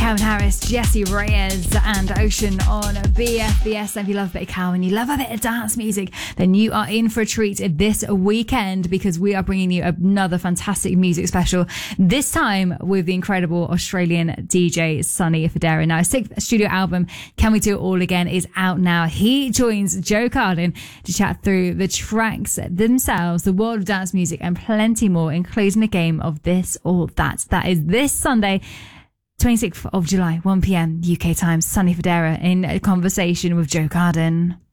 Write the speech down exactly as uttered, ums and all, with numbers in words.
Calvin Harris, Jesse Reyes and Ocean on B F B S. If you love a bit of Calvin, you love a bit of dance music, then you are in for a treat this weekend, because we are bringing you another fantastic music special, this time with the incredible Australian D J Sonny Fodera. Now, his sixth studio album, Can We Do It All Again, is out now. He joins Joe Carden to chat through the tracks themselves, the world of dance music, and plenty more, including a game of this or that. That is this Sunday, twenty-sixth of July, one p.m. U K time. Sonny Fodera in a conversation with Joe Carden.